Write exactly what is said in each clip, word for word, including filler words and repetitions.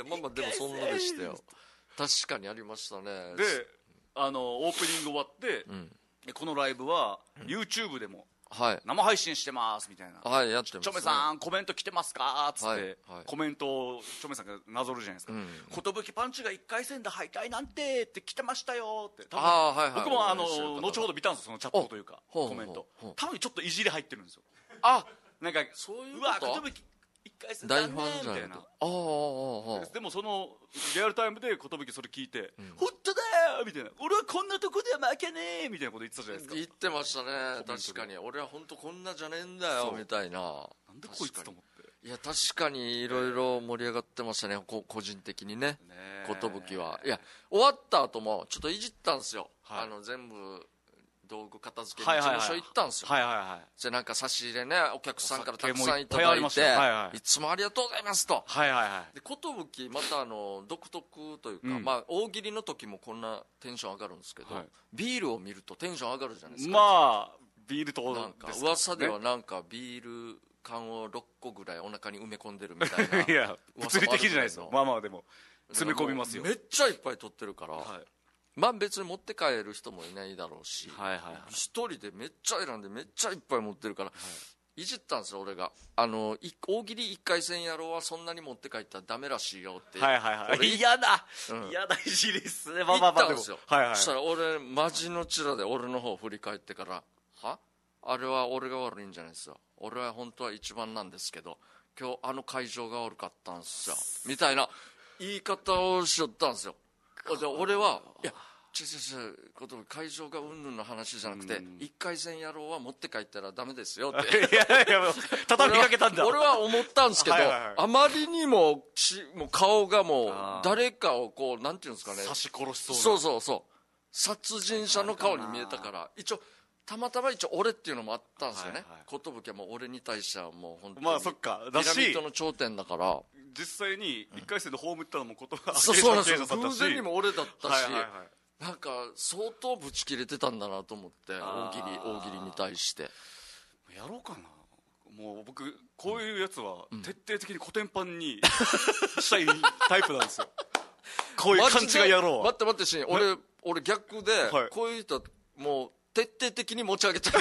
やまあまあでもそんなでしたよ。確かにありましたね。 であのオープニング終わって、 うん、 でこのライブは YouTube でもはい、 生配信してますみたいな、 はい、やってますね。 チョメさんコメント来てますかっつって、 はいはい、 コメントをチョメさんがなぞるじゃないですか。寿、パンチがいっかい戦で敗退なんてって来てましたよって。多分あ、はいはい、 僕もあの後ほど見たんですよ、そのチャットというかコメント。多分ちょっといじり入ってるんですよ。 あ、 なんかそういううわ寿いっかい戦だねみたいな。ああでもそのリアルタイムで寿それ聞いて、うん、本当だよみたいな、俺はこんなとこでは負けねえみたいなこと言ってたじゃないですか。 言ってましたね。確かに俺は本当こんなじゃねえんだよみたいな。 なんでこいつと思って。 いや確かにいろいろ盛り上がってましたね、こ個人的にね。寿はいや終わった後もちょっといじったんですよ、はい、あの全部道具片付けに事務所行ったんですよ。 はいはいはい。 じゃあなんか差し入れね、お客さんからたくさんいただいて、 はいはい、 いつもありがとうございますと。 はいはいはい。 で寿またあの独特というか、うん、まあ大喜利の時もこんなテンション上がるんですけど、はい、ビールを見るとテンション上がるじゃないですか。 まあビールとなんか噂ではなんかビール缶をろっこぐらいお腹に埋め込んでるみたいな。 いや物理的じゃないですよ。まあまあでも詰め込みますよ。 めっちゃいっぱい取ってるから。はい、まあ別に持って帰る人もいないだろうし、はいはいはい、一人でめっちゃ選んでめっちゃいっぱい持ってるから、はい、いじったんですよ俺が。あの大喜利いっかい戦やろうはそんなに持って帰ったらダメらしいよって。 はいはいはい。嫌だ、うん、嫌だいじりっすね。まあまあまあでも言ったんですよ。はいはい。 そしたら俺マジのチラで俺の方振り返ってから、はあれは俺が悪いんじゃないですよ、俺は本当は一番なんですけど今日あの会場が悪かったんですよみたいな言い方をしよったんですよ。で俺はいや違う違う違う、会場がうんぬんの話じゃなくて、うん、いっかい戦やろうは持って帰ったらダメですよっていやいや畳みかけたんだ。 俺は思ったんですけどはい、はい、あまりにもちもう顔がもう誰かをこうなんていうんですかね、 刺し殺しそうな、 そうそうそう殺人者の顔に見えたから一応たまたま一応俺っていうのもあったんですよね。寿、はいはい、はもう俺に対してはもう本当にまあそっかだしピラミッドの頂点だから実際にいっかい戦でホーム打ったのもことが、 うん、そうそうなんですよ。偶然にも俺だったし、はいはいはい、なんか相当ブチ切れてたんだなと思って大喜利大喜利に対してやろうかな。もう僕こういうやつは徹底的にコテンパンにしたいタイプなんですよこういう勘違いやろう。 待って待ってし俺俺逆で、はい、こういう人もう徹底的に持ち上げちゃう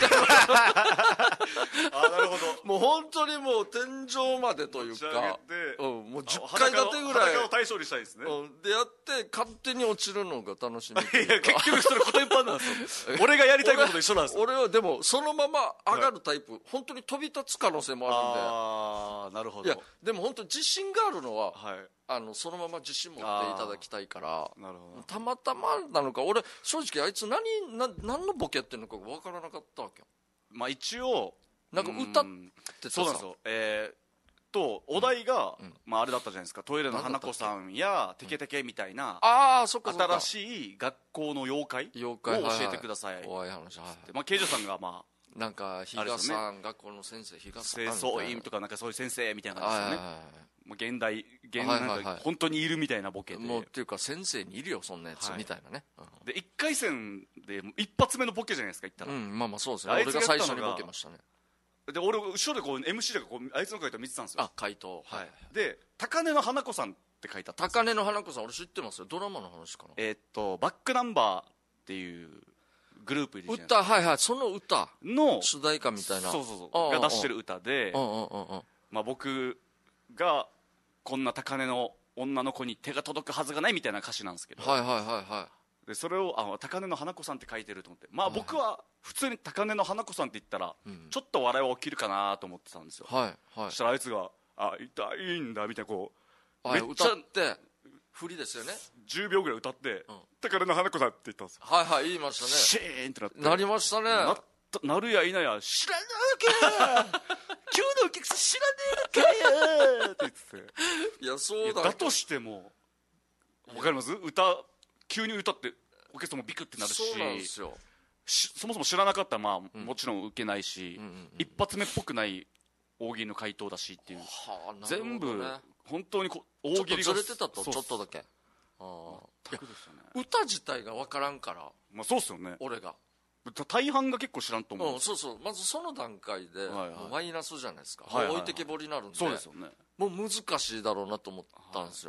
あなるほど。 もう本当にもう天井までというか、うん、もうじゅっかい建てぐらい裸を対象にしたいですね、 うん、でやって勝手に落ちるのが楽しみ。いや結局それコテンパンなんですよ俺がやりたいことと一緒なんですよ。 俺はでもそのまま上がるタイプ、はい、本当に飛び立つ可能性もあるんで。 ああなるほど。 いやでも本当に自信があるのは、はい、あのそのまま自信持っていただきたいから。なるほど。たまたまなのか俺正直あいつ何な何のボケやってるのか分からなかったわけよ。 まあ一応なんか歌ってそうなんですよ。えーとお題が、うんまあ、あれだったじゃないですか。トイレの花子さんやテケテケみたいな、うん、あそっかそっか新しい学校の妖怪を教えてください。 怖い話。はい。 まあ刑事さんがまあなんか比嘉さん、ね、学校の先生比嘉さん清掃員とかなんかそういう先生みたいな感じですよね。もう現代現代なんか本当にいるみたいなボケで、 もうっていうか先生にいるよそんなやつ、はい、みたいなね、うん、 でいっかい戦で一発目のボケじゃないですか言ったら、 うん、まあまあそうですね。俺が最初にボケましたね。 で俺後ろでこう エムシー でこうあいつの回答見てたんですよ。 あ回答はい。で高根の花子さんって書いてあったんですよ。 高根の花子さん俺知ってますよ。ドラマの話かな。 えー、っとバックナンバーっていうグループいるじゃないですか。歌はいはいその歌の主題歌みたいなそうそうそうが出してる歌で、まあ僕がこんな高根の女の子に手が届くはずがないみたいな歌詞なんですけど、 はいはいはいはい。 でそれをあ高根の花子さんって書いてると思って、まあ僕は普通に高根の花子さんって言ったら、うん、ちょっと笑いは起きるかなと思ってたんですよ。はいはい。そしたらあいつがあ痛いんだみたいなこうめっちゃ歌って振りですよね。 じゅうびょうぐらい歌って、うん、高根の花子さんって言ったんですよ。 はいはい言いましたね。 シーンってなってなりましたね。ななるやいなや知らないわけや今日のお客さん知らねえわけやって言ってて、いやそうだだとしてもわかります。歌急に歌ってお客さんもビクってなるし、 そうなんですよ。 そもそも知らなかったらまあ、うん、もちろん受けないし、うんうんうん、一発目っぽくない大喜利の回答だしっていう、はあね、全部本当にこ大喜利がちょっとずれてたとちょっとだけ。ああ、ね、歌自体が分からんから、 まあ、そうっすよね。 俺が大半が結構知らんと思う、 うん、そうそう。まずその段階で、はいはい、もうマイナスじゃないですか、 はいはいはい、 置いてけぼりになるんで、 そうですよね。 もう難しいだろうなと思ったんですよ、